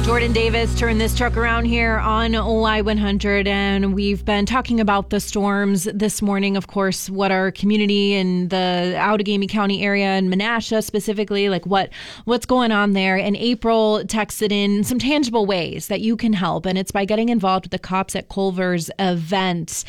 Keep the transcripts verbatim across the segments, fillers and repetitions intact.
Jordan Davis turned this truck around here on Y one hundred, and we've been talking about the storms this morning. Of course, what our community in the Outagamie County area and Menasha specifically, like what what's going on there. And April texted in some tangible ways that you can help, and it's by getting involved with the Cops at Culver's event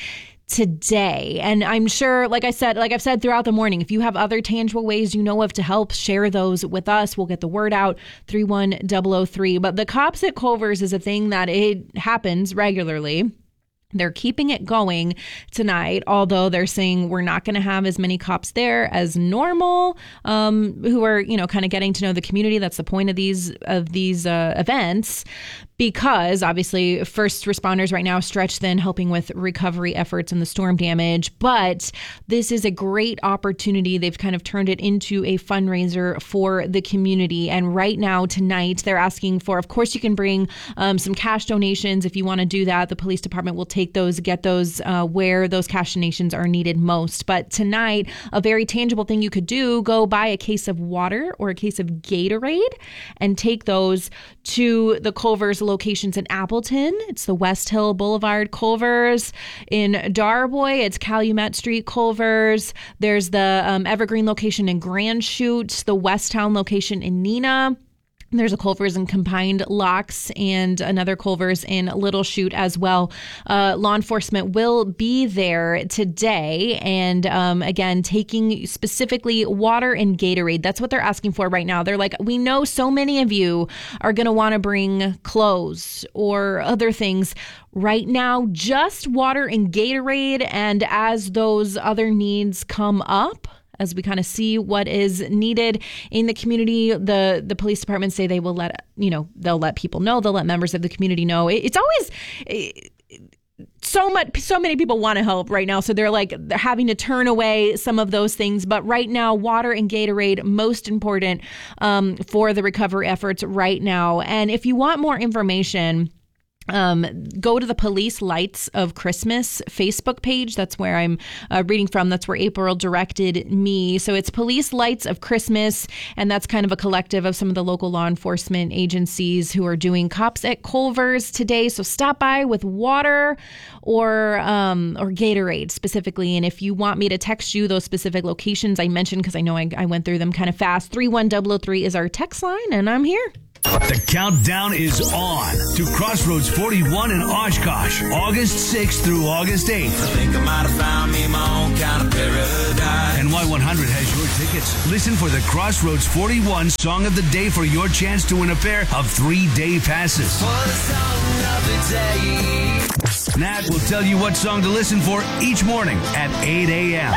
today. And I'm sure, like I said, like I've said throughout the morning, if you have other tangible ways you know of to help, share those with us. We'll get the word out, three one zero zero three. But the Cops at Culver's is a thing that it happens regularly. They're keeping it going tonight, although they're saying we're not going to have as many cops there as normal, um, who are, you know, kind of getting to know the community. That's the point of these of these uh, events, because obviously first responders right now stretched thin, helping with recovery efforts and the storm damage. But this is a great opportunity. They've kind of turned it into a fundraiser for the community. And right now, tonight, they're asking for, of course, you can bring um, some cash donations if you want to do that. The police department will take those, get those uh, where those cash donations are needed most. But tonight, a very tangible thing you could do, go buy a case of water or a case of Gatorade and take those to the Culver's locations in Appleton. It's the West Hill Boulevard Culver's. In Darboy, it's Calumet Street Culver's. There's the um, Evergreen location in Grand Chute, the Westtown location in Neenah. There's a Culver's in Combined Locks and another Culver's in Little Chute as well. Uh, law enforcement will be there today. And um, again, taking specifically water and Gatorade. That's what they're asking for right now. They're like, we know so many of you are going to want to bring clothes or other things. Right now, just water and Gatorade. And as those other needs come up, as we kind of see what is needed in the community, the the police department say they will let, you know, they'll let people know, they'll let members of the community know. It, it's always it, so much, so many people want to help right now. So they're like they're having to turn away some of those things. But right now, water and Gatorade, most important um, for the recovery efforts right now. And if you want more information, Um, go to the Police Lights of Christmas Facebook page. That's where I'm uh, reading from. That's where April directed me. So it's Police Lights of Christmas, and that's kind of a collective of some of the local law enforcement agencies who are doing Cops at Culver's today. So stop by with water or um, or Gatorade specifically. And if you want me to text you those specific locations I mentioned, because I know I, I went through them kind of fast, three one zero zero three is our text line, and I'm here. The countdown is on to Crossroads forty-one in Oshkosh, August sixth through August eighth. I think I might have found me my own kind of paradise. And Y one hundred has your tickets. Listen for the Crossroads forty-one Song of the Day for your chance to win a pair of three-day passes. For the song of the day. Nat will tell you what song to listen for each morning at eight a.m.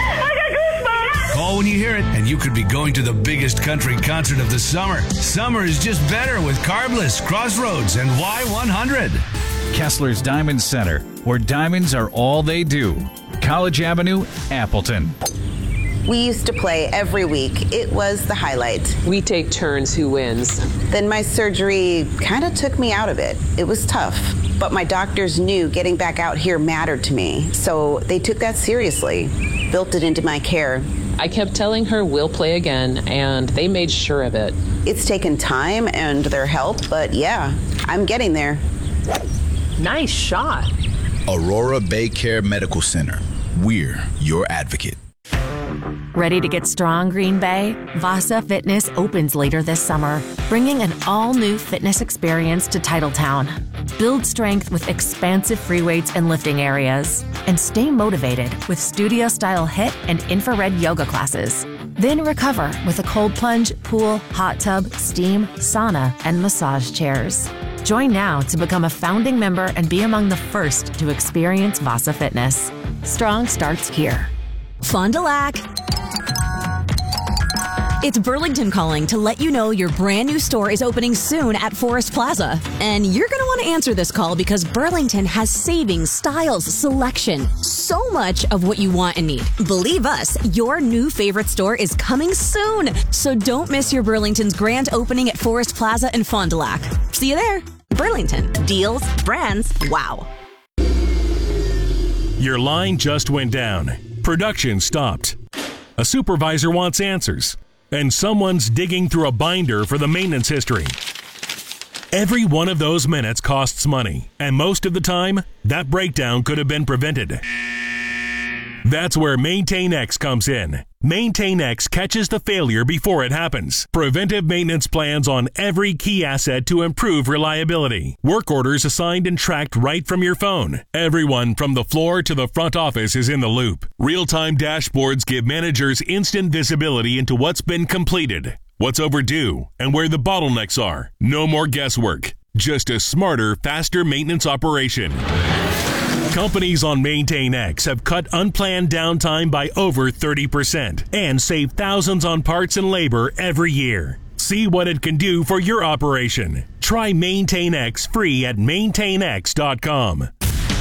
Call when you hear it, and you could be going to the biggest country concert of the summer. Summer is just better with Carbless, Crossroads, and Y one hundred. Kessler's Diamond Center, where diamonds are all they do. College Avenue, Appleton. We used to play every week. It was the highlight. We take turns who wins. Then my surgery kind of took me out of it. It was tough, but my doctors knew getting back out here mattered to me, so they took that seriously, built it into my care. I kept telling her we'll play again, and they made sure of it. It's taken time and their help, but yeah, I'm getting there. Nice shot. Aurora Bay Care Medical Center. We're your advocate. Ready to get strong, Green Bay? Vasa Fitness opens later this summer, bringing an all-new fitness experience to Titletown. Build strength with expansive free weights and lifting areas, and stay motivated with studio-style HIIT and infrared yoga classes. Then recover with a cold plunge, pool, hot tub, steam, sauna, and massage chairs. Join now to become a founding member and be among the first to experience Vasa Fitness. Strong starts here. Fond du Lac. It's Burlington calling to let you know your brand new store is opening soon at Forest Plaza. And you're going to want to answer this call because Burlington has savings, styles, selection, so much of what you want and need. Believe us, your new favorite store is coming soon. So don't miss your Burlington's grand opening at Forest Plaza in Fond du Lac. See you there. Burlington. Deals, brands, wow. Your line just went down. Production stopped. A supervisor wants answers. And someone's digging through a binder for the maintenance history. Every one of those minutes costs money, and most of the time, that breakdown could have been prevented. That's where MaintainX comes in. MaintainX catches the failure before it happens. Preventive maintenance plans on every key asset to improve reliability. Work orders assigned and tracked right from your phone. Everyone from the floor to the front office is in the loop. Real-time dashboards give managers instant visibility into what's been completed, what's overdue, and where the bottlenecks are. No more guesswork. Just a smarter, faster maintenance operation. Companies on MaintainX have cut unplanned downtime by over thirty percent and saved thousands on parts and labor every year. See what it can do for your operation. Try MaintainX free at maintain x dot com.